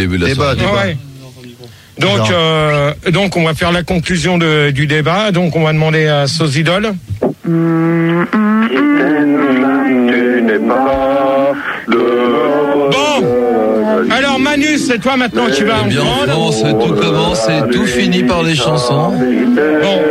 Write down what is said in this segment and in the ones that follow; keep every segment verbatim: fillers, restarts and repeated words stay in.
Débat, débat. Ouais. Donc, euh, donc, on va faire la conclusion de, du débat. Donc, on va demander à Sozidol. Tu n'es pas le... Bon. Alors, Manu, c'est toi maintenant qui vas en bien, prendre. on commence, tout commence et tout finit par les chansons. Bon.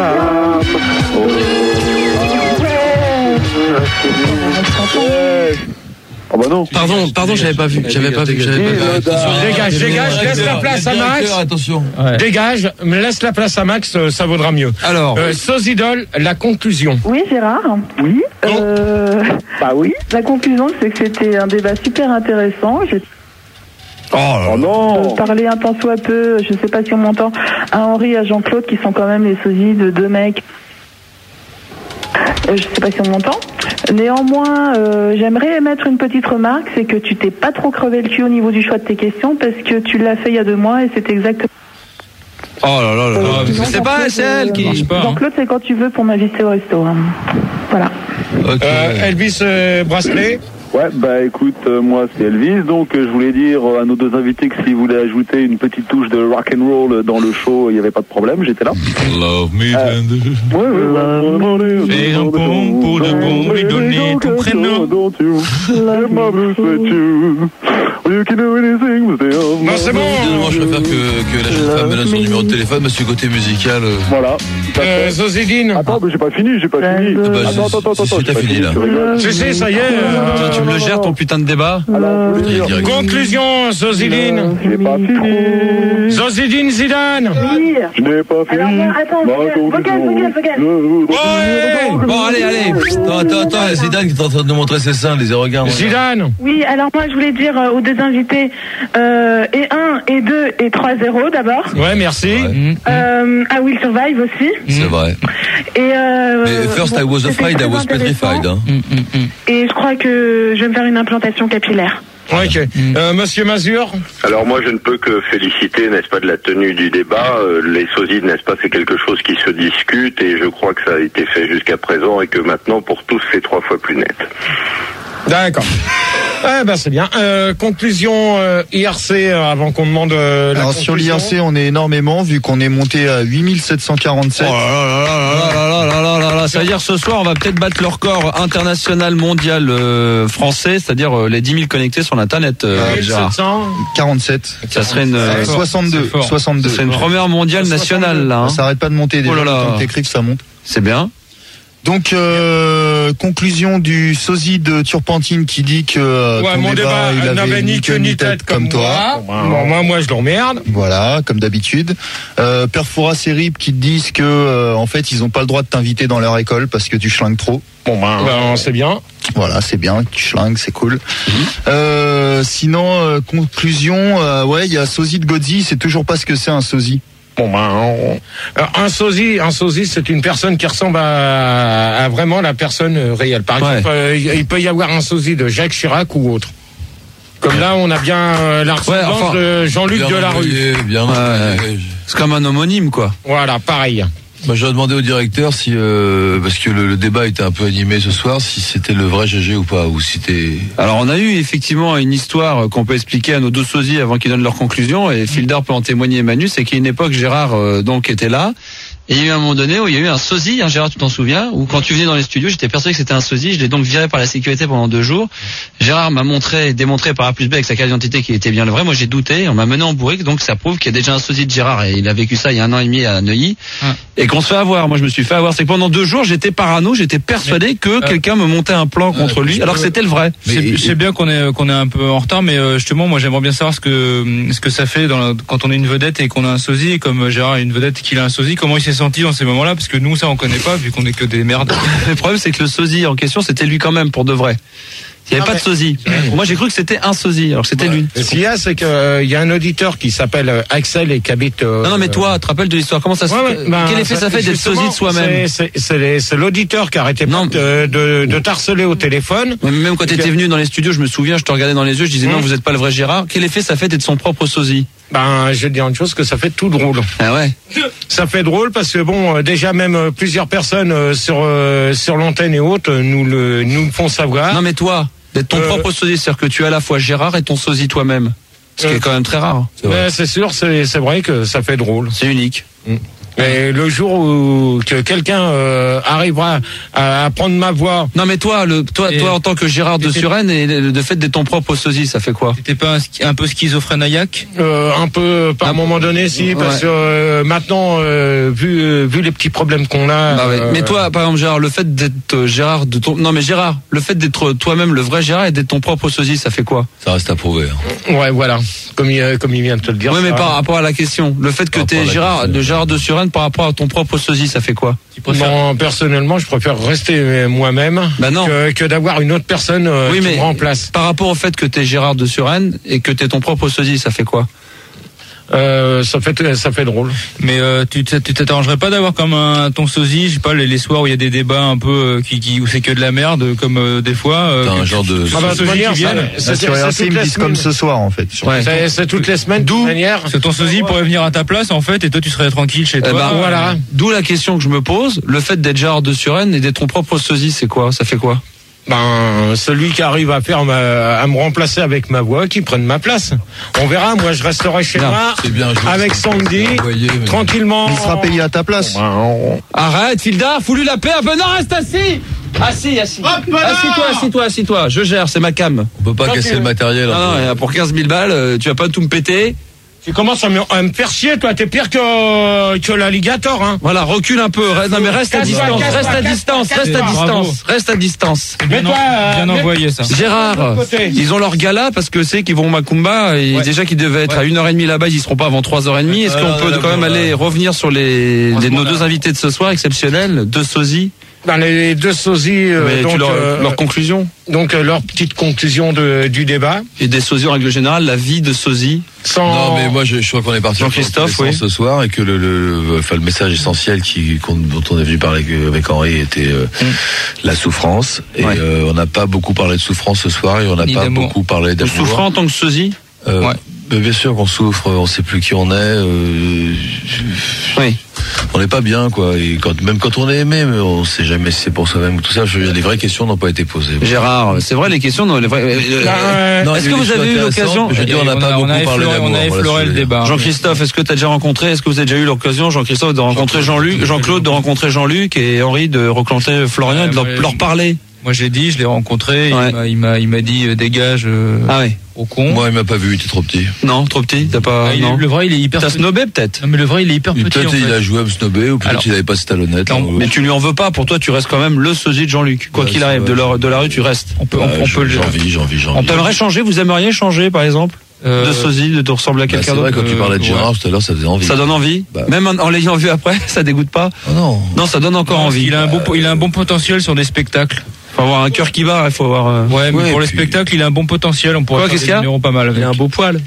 Oh bah non. Pardon, pardon, j'avais pas vu. J'avais pas vu. J'avais pas vu. Dégage, dégage, laisse la place à Max. Attention. Ouais. Dégage, mais laisse la place à Max, ça vaudra mieux. Alors, euh, Sozidol, la conclusion. Oui, Gérard. Oui. Euh, Bah oui. la conclusion, c'est que c'était un débat super intéressant. J'ai Oh non. parlé un tant soit peu, je sais pas si on m'entend, à Henri et à Jean-Claude, qui sont quand même les sosies de deux mecs. Euh, je sais pas si on m'entend. Néanmoins, euh, j'aimerais émettre une petite remarque, c'est que tu t'es pas trop crevé le cul au niveau du choix de tes questions, parce que tu l'as fait il y a deux mois et c'est exactement... oh là là là là. Euh, C'est pas Jean-Claude, c'est elle qui euh, marche pas. hein. Jean-Claude, c'est quand tu veux pour m'inviter au resto. hein. Voilà. Ok. Euh, Elvis euh, Bracelet. Ouais, bah écoute, euh, moi c'est Elvis, donc euh, je voulais dire euh, à nos deux invités que s'ils voulaient ajouter une petite touche de rock and roll dans le show, il n'y avait pas de problème, j'étais là. Love me tender. Ouais, ouais, Fais un pont pour de bon, lui donner ton prénom. Non, c'est bon. Finalement, je préfère que, que la jeune femme me donne son numéro de téléphone, parce que côté musical. euh, Voilà. Euh, Zozidine. Attends, mais j'ai pas fini, j'ai pas fini. Ah bah, Attends, attends, attends, si, si, attends. t'as j'ai pas fini, là. tu rigoles. Si, si, ça y est. euh, Toi, tu me le gères ton putain de débat. Alors, je voulais dire, direct. Conclusion, Zozidine. j'ai pas fini. Zozidine Zidane. Oui. Je n'ai pas fini. Alors, non, attends, Ma vocal, vocal, vocal, conclusion. Ouais. Bon, allez, allez. Attends, attends, attends, Zidane qui est en train de nous montrer ses seins, les regarde. Zidane. Oui, alors moi je voulais dire euh, aux deux invités, euh, et un, et deux, et trois zéro d'abord. Ouais, merci. Ouais. Euh, à Will Survive aussi. C'est vrai. Et euh, Mais first I was c'était afraid, I très was intéressant. petrified. Hein. Et je crois que je vais me faire une implantation capillaire. Ok. Euh, Monsieur Mazur. Alors moi je ne peux que féliciter, n'est-ce pas, de la tenue du débat. Euh, les sosies, n'est-ce pas, c'est quelque chose qui se discute et je crois que ça a été fait jusqu'à présent et que maintenant pour tous c'est trois fois plus net. D'accord. Eh ben c'est bien. Euh, conclusion euh, I R C euh, avant qu'on demande euh, la Alors conclusion. sur l'I R C, on est énormément vu qu'on est monté à huit mille sept cent quarante-sept. Oh là là là là là là là là là. Ça veut dire ce soir on va peut-être battre le record international mondial euh, français, c'est-à-dire euh, les dix mille connectés sur l'internet. Euh, Gérard. sept cents. quarante-sept. Ça serait une euh, soixante-deux. soixante-deux. c'est une première mondiale nationale là. Hein. Ça arrête pas de monter. Déjà, Oh là là. le temps que t'écrives, ça monte. C'est bien. Donc euh, conclusion du sosie de Turpentine qui dit que euh, Ouais, ton mon débat il avait n'avait ni queue ni tête comme toi. toi. Bon, moi, moi, je l'emmerde. Voilà, comme d'habitude. Euh, Perfora et Rip qui te disent que euh, en fait ils ont pas le droit de t'inviter dans leur école parce que tu schlingues trop. Bon ben, ben c'est bien. Voilà, c'est bien, tu schlingues, c'est cool. Euh, sinon, euh, conclusion, euh, ouais, il y a sosie de Godzi, c'est toujours pas ce que c'est un sosie. Bon ben, on- alors, un sosie, un sosie, c'est une personne qui ressemble à, à vraiment la personne euh, réelle. Par Ouais. exemple, euh, il peut y avoir un sosie de Jacques Chirac ou autre. Comme là, on a bien euh, la ressemblance enfin, de Jean-Luc Bien Delarue. envoyé, Bien Ouais, envoyé. C'est comme un homonyme quoi. Voilà, pareil. Bah, j'aurais demandé au directeur si, euh, parce que le, le débat était un peu animé ce soir, si c'était le vrai G G ou pas, ou si c'était... Alors on a eu effectivement une histoire qu'on peut expliquer à nos deux sosies avant qu'ils donnent leur conclusion et Fildar peut en témoigner, Manu, c'est qu'à une époque Gérard euh, donc était là et il y a eu un moment donné où il y a eu un sosie, hein, Gérard tu t'en souviens, où quand tu venais dans les studios j'étais persuadé que c'était un sosie, je l'ai donc viré par la sécurité pendant deux jours. Gérard m'a montré, démontré par A plus B avec sa carte d'identité qu'il était bien le vrai, moi j'ai douté, on m'a mené en bourrique, donc ça prouve qu'il y a déjà un sosie de Gérard et il a vécu ça il y a un an et demi à Neuilly et qu'on se fait avoir. Moi je me suis fait avoir, c'est que pendant deux jours j'étais parano, j'étais persuadé que quelqu'un me montait un plan contre lui alors que c'était le vrai. C'est c'est bien qu'on est qu'on est un peu en retard, mais euh, justement, moi, j'aimerais bien savoir ce que ce que ça fait dans la- quand on est une vedette et qu'on a un sosie, et comme Gérard est une vedette et qu'il a un sosie, comment il s'est senti dans ces moments-là, parce que nous, ça, on connaît pas, vu qu'on est que des merdes. Le problème, c'est que le sosie en question, c'était lui quand même, pour de vrai. Il n'y avait Ah, pas de sosie. Moi, j'ai cru que c'était un sosie, alors que c'était lui. Ce qu'il y a, c'est qu'il y a un auditeur qui s'appelle euh, Axel et qui habite. euh, Non, non, mais toi, tu te rappelles de l'histoire? Comment ça se Ouais, ouais, fait? ben, Quel effet ça fait d'être justement, sosie de soi-même? c'est- C'est c'est les- c'est l'auditeur qui arrêtait Non, pas de, de, de t'harceler au téléphone. Ouais, mais même quand tu étais venu dans les studios, je me souviens, je te regardais dans les yeux, je disais Mmh. non, vous êtes pas le vrai Gérard. Quel effet ça fait d'être son propre sosie? Ben, je vais te dire une chose, que ça fait tout drôle. Ah ouais. Ça fait drôle parce que bon, euh, déjà même euh, plusieurs personnes euh, sur euh, sur l'antenne et autres euh, nous le nous le font savoir. Non, mais toi, d'être ton Euh, propre sosie, c'est-à-dire que tu es à la fois Gérard et ton sosie toi-même. Ce qui est quand même très rare. C'est, mais c'est sûr, c'est, c'est vrai que ça fait drôle. C'est unique. Mmh. Mais le jour où que quelqu'un euh, arrivera à, à prendre ma voix. Non mais toi, le, toi, et toi en tant que Gérard de Suresnes, et le, le fait d'être ton propre sosie, ça fait quoi? T'étais pas un, un peu schizophrène à Yac? euh, Un peu, par un moment donné, si, ouais. Parce que euh, maintenant, euh, vu euh, vu les petits problèmes qu'on a. Bah ouais. euh, mais toi, par exemple, Gérard, le fait d'être Gérard de ton, non mais Gérard, le fait d'être toi-même le vrai Gérard et d'être ton propre sosie, ça fait quoi? Ça reste à prouver. Hein. Ouais, voilà, comme il comme il vient de te le dire. Oui, mais ça, par rapport à la question, le fait que t'es Gérard de Gérard de Suresnes par rapport à ton propre sosie, ça fait quoi? Non, personnellement, je préfère rester moi-même bah non. que, que d'avoir une autre personne euh, oui, qui mais me remplace. Par rapport au fait que t'es Gérard de Suresnes et que t'es ton propre sosie, ça fait quoi? Euh, ça fait ça fait drôle. Mais euh, tu tu t'arrangerais pas d'avoir comme un ton sosie, je sais pas, les, les soirs où il y a des débats un peu euh, qui, qui où c'est que de la merde, comme euh, des fois. Euh, un genre de. Ah bah, sosie qui viennent. C'est sur R C, ils me disent comme ce soir en fait. Ouais. C'est, c'est toutes les semaines. D'où manière. C'est ton sosie pourrait venir à ta place en fait, et toi tu serais tranquille chez toi. Eh bah, euh, voilà. D'où la question que je me pose. Le fait d'être Gérard de Suresnes et d'être ton propre sosie, c'est quoi? Ça fait quoi? Ben, celui qui arrive à faire ma, à me remplacer avec ma voix, qui prenne ma place. On verra. Moi, je resterai chez non, moi bien, avec Sandy, voyez, mais... tranquillement. Il sera payé à ta place. Ben, on... Arrête, Fildar, fous-lui la paix. Ben non, reste assis. Assis, assis. Assis-toi, assis-toi, assis-toi. Je gère, c'est ma cam. On peut pas casser le matériel. Non, non, pour quinze mille balles, tu vas pas tout me péter. Tu commences à me, à me faire chier, toi. T'es pire que, que l'alligator, hein. Voilà, recule un peu. Reste, non, mais reste à distance. Reste à distance. Reste à distance. Reste à distance. Mais toi, bien envoyé ça. Gérard, ils ont leur gala parce que c'est qu'ils vont au Macumba et ouais. Déjà qu'ils devaient être ouais. à une heure trente là-bas, ils y seront pas avant trois heures trente. Est-ce qu'on peut quand même aller revenir sur les, les nos deux invités de ce soir exceptionnels, deux sosies? Dans les deux sosies, euh, donc, leur, euh, leur conclusion. Donc euh, leur petite conclusion de, du débat. Et des sosies en règle générale, la vie de sosie. Sans... Non, mais moi je, je crois qu'on est parti Jean-Christophe, oui. ce soir et que le, le, enfin, le message essentiel qui, dont on est venu parler avec Henri était euh, mm. la souffrance. Et ouais. euh, on n'a pas beaucoup parlé de souffrance ce soir et on n'a pas d'amour. beaucoup parlé d'amour. Vous souffrez en tant que sosie euh, ouais. Mais bien sûr qu'on souffre, on sait plus qui on est. Euh, oui. On n'est pas bien, quoi. Et quand, même quand on est aimé, mais on sait jamais si c'est pour soi-même ou tout ça. Il y a des vraies questions n'ont pas été posées. Gérard, c'est vrai les questions. Non, les vraies, euh, non, est-ce que vous avez eu l'occasion? Je veux dire, on n'a pas beaucoup parlé d'amour. On a effleuré le débat. Jean-Christophe, est-ce que tu as déjà rencontré? Est-ce que vous avez déjà eu l'occasion, Jean-Christophe, de rencontrer Jean-Luc, Jean-Claude, de rencontrer Jean-Luc et Henri, de rencontrer Florian et de leur, leur parler? Moi j'ai dit, je l'ai rencontré, ouais. il, m'a, il m'a il m'a dit euh, dégage euh, ah ouais. au con. Moi il m'a pas vu, il était trop petit. Non, trop petit, t'as pas. Ah, non. Le vrai il est hyper. T'as snobé peut-être. Non mais le vrai il est hyper petit. Peut-être en fait. il a joué à me snobber ou peut-être Alors, il avait pas ses talonnettes. Non, mais tu lui en veux pas. Pour toi tu restes quand même le sosie de Jean-Luc. Quoi ouais, qu'il arrive, de la, de la rue tu restes. On peut, ouais, on, on peut le. J'en vis, j'en vis, j'en vis. On t'aimerait changer. Vous aimeriez changer par exemple? Euh, de sosie, de te ressembler à quelqu'un bah, d'autre. C'est vrai, quand tu parlais de Gérard ouais. tout à l'heure, ça faisait envie. Ça donne envie. Bah. Même en, en l'ayant vu après, ça dégoûte pas. Oh non. Non, ça donne encore non, envie. Il a un bon, il a un bon potentiel sur des spectacles. Faut avoir un cœur qui bat, il faut avoir. Euh... Ouais, mais ouais, pour puis... les spectacles, il a un bon potentiel. On pourrait Quoi, faire qu'est-ce des numéros pas mal. Avec. Il a un beau poil.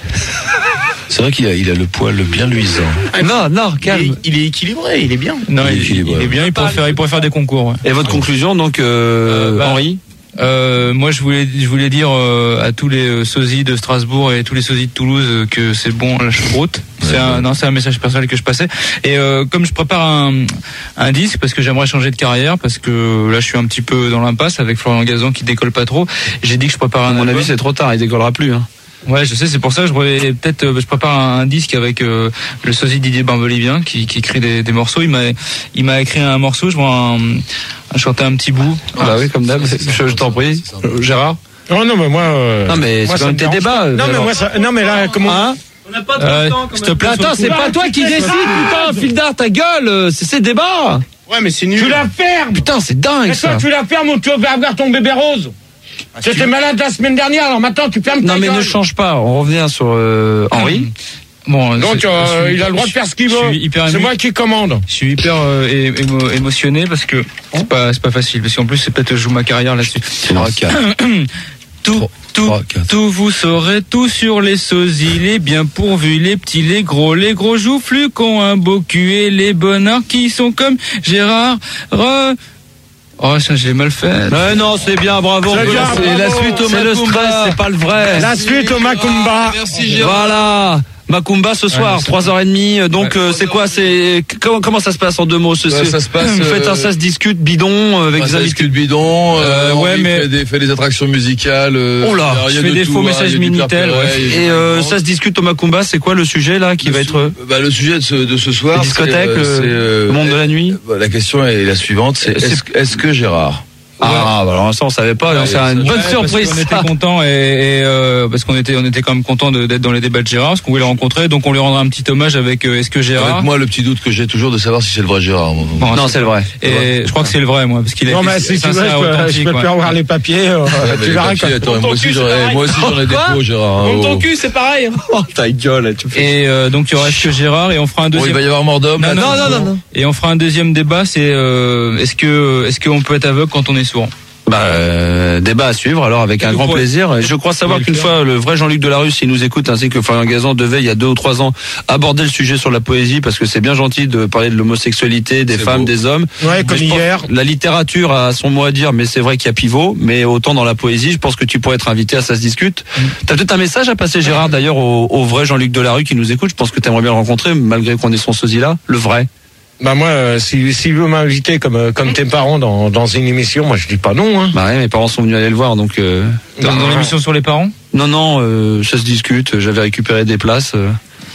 C'est vrai qu'il a, il a le poil bien luisant. Non, non, calme. Il est, il est équilibré, il est bien. Non, il, il, il, il est bien. Il pourrait faire, il pourrait faire des concours. Ouais. Et votre conclusion, donc, euh, euh, bah, Henri? Euh, moi, je voulais, je voulais dire euh, à tous les euh, sosies de Strasbourg et tous les sosies de Toulouse euh, que c'est bon la choucroute. C'est ouais, un, ouais. non, c'est un message personnel que je passais. Et euh, comme je prépare un, un disque parce que j'aimerais changer de carrière, parce que là, je suis un petit peu dans l'impasse avec Florian Gazan qui décolle pas trop. J'ai dit que je prépare un. À mon album. avis, c'est trop tard, il décollera plus. Hein. Ouais, je sais, c'est pour ça que je voulais peut-être euh, je prépare un, un disque avec euh, le sosie Didier Barbelivien qui, qui écrit des, des morceaux. Il m'a, il m'a écrit un morceau. Je vois un, un chanter un petit bout. Ah bah oui, comme d'hab. Je, je t'en prie, Gérard. Oh non, mais moi. Euh, non mais moi, c'est quand même tes débats. Non mais moi, ça, non mais là, comment. Hein on n'a pas trop euh, de temps. S'il te plaît, attends, c'est pas toi qui décide, putain, Fildar, ta gueule, c'est ces débats. Ouais, mais c'est nul. Tu la fermes. Putain, c'est dingue ça. Toi, tu la fermes ou tu vas avoir ton bébé rose. Ah, tu étais malade la semaine dernière, alors maintenant tu fermes ta Non mais gueule. Ne change pas, on revient sur euh, Henri. Bon, donc euh, il a le droit de faire ce qu'il veut. C'est moi qui commande. Je suis hyper euh, émo, émotionné parce que c'est pas c'est pas facile parce qu'en plus c'est peut-être je joue ma carrière là-dessus. Tout tout tout vous saurez tout sur les sosies, les bien pourvus, les petits, les gros, les gros joufflus qui ont un beau cul et les bonheurs qui sont comme Gérard Re... Oh, ça, j'ai mal fait. Mais non, c'est bien, bravo. C'est, c'est la suite au Macumba, c'est pas le vrai. La suite au Macumba. Ah, merci, Gérard. Voilà. Macumba ce soir, trois heures trente. Donc ouais. euh, c'est quoi, c'est comment, comment ça se passe en deux mots ce, ouais, ça se passe. Vous faites un ça se discute bidon avec des invités. Ça se discute bidon. Euh, ouais, mais fait des, fait des attractions musicales. Euh, oh là, je fais des faux messages minitel. Ouais. Et euh, ça se discute au Macumba. C'est quoi le sujet là qui le va su- être bah, le sujet de ce, de ce soir. La discothèque, c'est, euh, euh, le monde de la nuit. La question est la suivante, c'est est-ce, est-ce que Gérard Ah, bah alors ça on savait pas, ouais, c'est une bonne ouais, surprise. On était content et, et euh, parce qu'on était on était quand même content de, d'être dans les débats de Gérard, parce qu'on voulait le rencontrer, donc on lui rendra un petit hommage avec euh, est-ce que Gérard. Avec moi le petit doute que j'ai toujours de savoir si c'est le vrai Gérard. Bon, non, c'est le vrai. Et vrai. Je crois que c'est le vrai moi, parce qu'il a. Non mais si tu veux, je peux te faire voir les papiers. Euh, tu verras. Moi aussi j'en ai des faux Gérard. Mon ton cul c'est pareil. Oh ta gueule. Et euh, donc il y aura est-ce que Gérard et on fera un deuxième. Il va y avoir mort d'homme. Non non non. Et on fera un deuxième débat, c'est est-ce que est-ce qu'on peut être aveugle quand on est sourd. Bah, euh, débat à suivre, alors avec un grand plaisir. Je crois savoir qu'une fois, le vrai Jean-Luc Delarue, s'il nous écoute, ainsi que Florian Gazan, devait, il y a deux ou trois ans, aborder le sujet sur la poésie, parce que c'est bien gentil de parler de l'homosexualité, des c'est femmes, beau. Des hommes. Ouais, comme hier. La littérature a son mot à dire, mais c'est vrai qu'il y a pivot, mais autant dans la poésie, je pense que tu pourrais être invité à Ça se discute. Mmh. T'as peut-être un message à passer, Gérard, d'ailleurs, au, au vrai Jean-Luc Delarue qui nous écoute. Je pense que t'aimerais bien le rencontrer, malgré qu'on ait son sosie là. Le vrai. Bah moi, euh, s'il si veut m'inviter comme euh, comme tes parents dans dans une émission, moi je dis pas non. Hein. Bah ouais, mes parents sont venus aller le voir, donc. Euh... Dans, dans l'émission sur les parents ? Non non, euh, ça se discute. J'avais récupéré des places. Euh...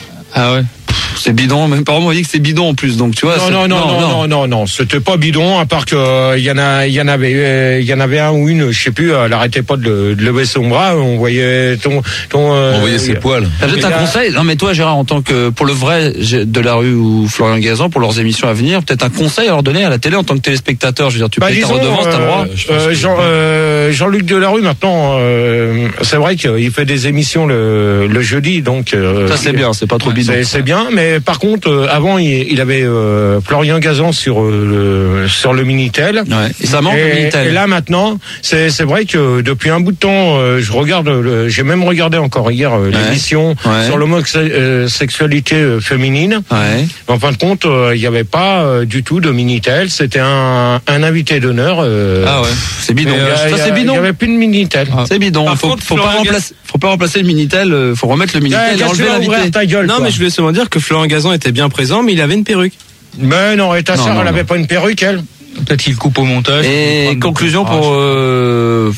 Ah ouais. C'est bidon, mes parents m'ont dit que c'est bidon en plus, donc tu vois. Non non non, non non non non non, c'était pas bidon, à part que il euh, y en a il y en avait il y en avait un ou une, je sais plus, elle arrêtait pas de, le, de lever son bras, on voyait ton ton. Euh, on voyait ses poils. T'as peut-être un conseil ? Non mais toi Gérard, en tant que pour le vrai Delarue ou Florian Gazan, pour leurs émissions à venir, peut-être un conseil à leur donner à la télé en tant que téléspectateur. Je veux dire, tu bah, payes disons, ta redevance, euh, t'as le droit. Euh, Jean, euh, Jean-Luc Delarue maintenant, euh, c'est vrai qu'il fait des émissions le, le jeudi, donc. Euh, ça c'est bien, c'est pas trop bidon. C'est, c'est bien, mais par contre. Euh, avant, il, il avait euh, Florian Gazan sur euh, le sur le Minitel. Ouais. Et ça manque et, le Minitel. Et là maintenant, c'est c'est vrai que depuis un bout de temps, euh, je regarde. Le, j'ai même regardé encore hier euh, ouais. l'émission ouais. sur l'homosexualité euh, féminine. Ouais. En fin de compte, euh, il n'y avait pas euh, du tout de Minitel. C'était un un invité d'honneur. Euh, ah ouais. C'est bidon. Euh, ça c'est bidon. Il n'y avait plus de Minitel. Ah. C'est bidon. Par faut contre, faut pas remplacer. Faut pas remplacer le Minitel. Faut remettre le Minitel. Ouais, enlever l'invité. Ta gueule. Non, quoi. mais je voulais seulement dire que Florian Gazan était bien présent, mais il avait une perruque. Mais non, et ta non, sœur, non, elle non. avait pas une perruque, elle. Peut-être qu'il coupe au montage. Et conclusion pour euh,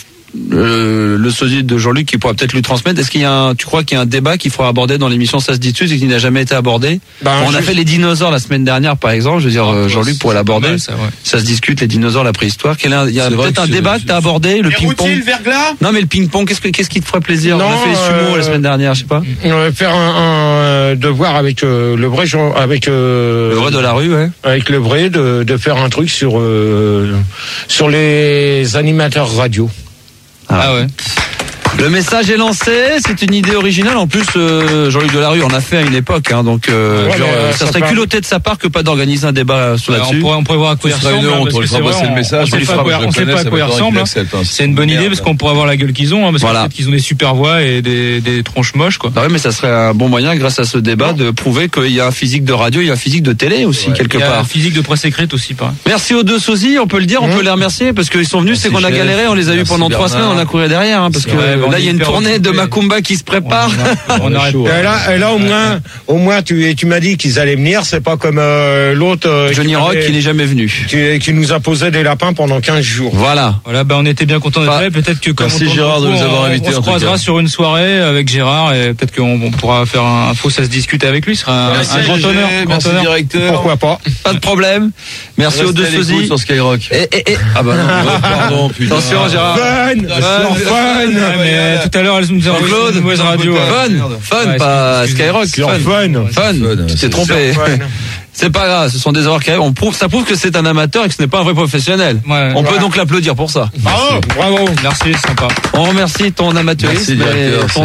le, le sosie de Jean-Luc qui pourra peut-être lui transmettre. Est-ce qu'il y a un, tu crois qu'il y a un débat qu'il faudra aborder dans l'émission Ça se discute et qui n'a jamais été abordé? Ben, bon, on je... a fait les dinosaures la semaine dernière, par exemple. Je veux dire, oh, Jean-Luc pourrait l'aborder. Mal, ça, ouais. Ça se discute, les dinosaures, la préhistoire. Quel est, il y a c'est peut-être un débat que tu as abordé, le ping-pong. Le verglas. Non, mais le ping-pong, qu'est-ce que, qu'est-ce qui te ferait plaisir? Non, on a fait les sumo euh, la semaine dernière, je sais pas. On va faire un, un devoir avec euh, le vrai Jean, avec euh, le vrai de la rue, ouais. Avec le vrai de, de faire un truc sur euh, sur les animateurs radio. Ah, ah ouais. Le message est lancé, c'est une idée originale. En plus, euh, Jean-Luc Delarue en a fait à une époque, hein, donc euh, ouais, genre, euh, ça, ça serait part... culotté de sa part que pas d'organiser un débat sur ouais, là-dessus. On pourrait, on pourrait voir à quoi il ressemble. On pourrait passer le message. On ne sait pas à quoi il ressemble. C'est une bonne idée parce qu'on pourrait voir la gueule qu'ils ont, hein, parce voilà. qu'ils ont des super voix et des, des tronches moches, quoi. Bah ouais, mais ça serait un bon moyen, grâce à ce débat, de prouver qu'il y a un physique de radio, il y a un physique de télé aussi ouais. quelque il y a part. Un physique de presse écrite aussi, pas. Merci aux deux sosies, on peut le dire, on peut les remercier parce qu'ils sont venus, c'est qu'on a galéré, on les a eu pendant trois semaines, on a couru derrière, parce que là il y a une tournée de Macumba qui se prépare. On arrête. Et là, et là au moins, au moins, tu, tu m'as dit qu'ils allaient venir. C'est pas comme euh, l'autre euh, Johnny Rock qui n'est jamais venu, qui, qui nous a posé des lapins pendant quinze jours. Voilà. Voilà, ben on était bien contents d'être là. Peut-être que comme merci Gérard de nous avoir invités. On se croisera sur une soirée avec Gérard et peut-être qu'on on pourra faire un, un faux ça se discute avec lui. Ce sera un, merci un grand honneur. Merci grand directeur. Pourquoi pas. Pas de problème. Merci aux deux sosies sur Skyrock. Et, et, et... Ah bah non. Pardon. Putain. Attention Gérard. Fun. Fun. Mais tout à l'heure elle nous a Claude. Radio. Fun, fun, ouais, pas Skyrock. Fun, fun, fun. Tu t'es trompé. C'est pas grave, ce sont des erreurs qui arrivent. On prouve, ça prouve que c'est un amateur et que ce n'est pas un vrai professionnel. Ouais, on voilà. peut donc l'applaudir pour ça. Bravo, bravo, merci, sympa. On remercie ton amateurisme et ton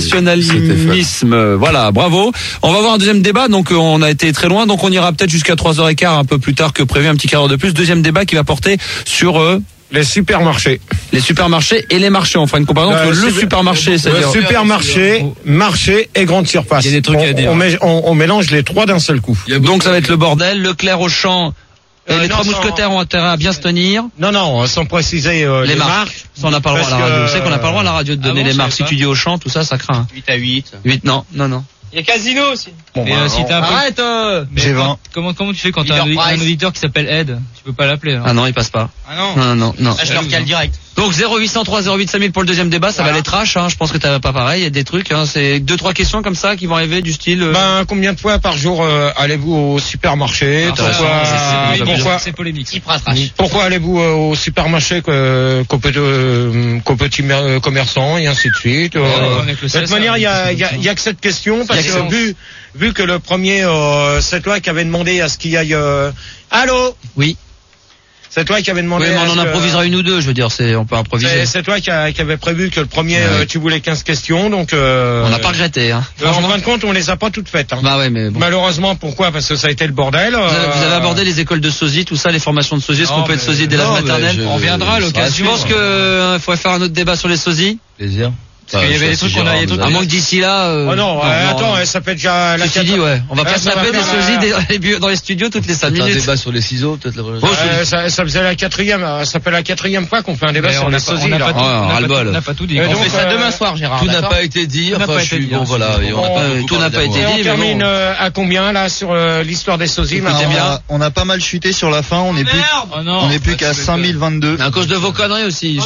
non-professionnalisme. Voilà, bravo. On va voir un deuxième débat. Donc, on a été très loin. Donc, on ira peut-être jusqu'à trois heures quinze, un peu plus tard que prévu, un petit quart d'heure de plus. Deuxième débat qui va porter sur euh, les supermarchés. Les supermarchés et les marchés. On fera une comparaison entre euh, le super... supermarché, c'est-à-dire le supermarché, marché et grande surface. Il y a des trucs on, à dire. On, met, on, on mélange les trois d'un seul coup. Donc ça va être le bordel. Leclerc, Auchan et euh, les non, trois mousquetaires sans... ont intérêt à bien se tenir. Non, non, sans préciser euh, les, les marques. marques. Ça, on n'a pas le droit à la radio. Vous savez qu'on n'a pas le droit à la radio de donner ah bon, les marques. Si tu dis Auchan, tout ça, ça craint. huit à huit. huit, non, non, non. Il y a Casino aussi. Bon, mais bah, euh, si t'as un peu... Arrête euh... J'ai vingt. Comment, comment tu fais quand t'as un, un auditeur qui s'appelle Ed? Tu peux pas l'appeler. Hein. Ah non, il passe pas. Ah non. Non, non, non. Ah, je leur cale direct. Donc zéro huit cent trois zéro huit cinq mille pour le deuxième débat, ça voilà. va les trash, hein. Je pense que t'as pas pareil, il y a des trucs, hein. C'est deux trois questions comme ça qui vont arriver du style. Euh... Ben combien de fois par jour euh, allez-vous au supermarché? Ah, Pourquoi, c'est, c'est, pourquoi, c'est polémique. C'est pourquoi allez-vous euh, au supermarché que, qu'au, euh, qu'au petit euh, commerçant et ainsi de suite? Euh, ouais, de toute manière, il y a, y, a, y a que cette question parce que, que vu vu que le premier euh, cette loi qui avait demandé à ce qu'il y aille. Euh... Allô? Oui. C'est toi qui avait demandé. Oui, mais on en improvisera une ou deux, je veux dire, c'est, on peut improviser. C'est toi qui, a, qui avait prévu que le premier, ouais. euh, tu voulais quinze questions, donc. Euh, on n'a pas regretté, hein. Euh, en fin de compte, on les a pas toutes faites. Hein. Bah ouais, mais bon. Malheureusement, pourquoi? Parce que ça a été le bordel. Vous avez, euh... vous avez abordé les écoles de sosie, tout ça, les formations de sosie, est-ce qu'on peut être sosie dès l'âge maternel? On reviendra à l'occasion. Je pense qu'il euh, faudrait faire un autre débat sur les sosies. Plaisir. Parce qu'il y avait des trucs qu'on a, à moins que d'ici là. Euh, oh non, non, euh, non attends, ça fait déjà la quatrième. dit, ouais. On va pas se taper des sosies la... dans les studios toutes les cinq minutes. Un débat sur les ciseaux, peut-être. La... Oh, euh, ça, ça faisait la quatrième, ça fait la quatrième fois qu'on fait un débat mais sur les sosies. On n'a pas, pas, pas tout dit. On fait ça demain soir, Gérard. Tout n'a pas été dit. Enfin, je suis bon, voilà. Tout n'a pas été dit. On termine à combien là sur l'histoire des sosies? On a pas mal chuté sur la fin. On est plus, on est plus qu'à cinq mille vingt-deux. À cause de vos conneries aussi.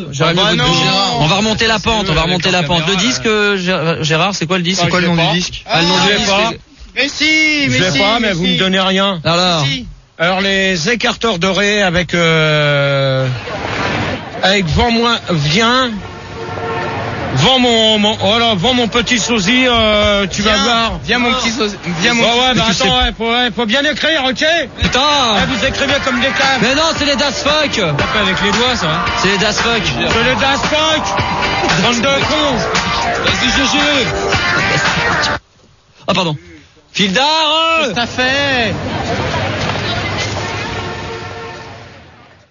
On va remonter la pente. On va remonter la pente. Le disque. Gérard, c'est quoi le disque? C'est quoi le nom du disque? Ah, le nom du disque. Mais si, mais je l'ai pas, mais vous me donnez rien. Alors, alors les écarteurs dorés avec euh, avec vends moi viens. Vends mon, mon oh là, vends mon petit sosie, euh, tu viens, vas voir. Viens mon petit sosie. Viens mon. Oh ouais, petit... bah attends, ouais, faut, ouais, faut bien écrire, ok? Putain. Ouais, vous écrivez comme des câbles. Mais non, c'est les Das Fuck. Pas avec les doigts, ça. Hein. C'est les Das Fuck. C'est les Das Fuck. Bande de cons. Vas-y, G G. Ah pardon. Fildar. Qu'est-ce que t'as fait?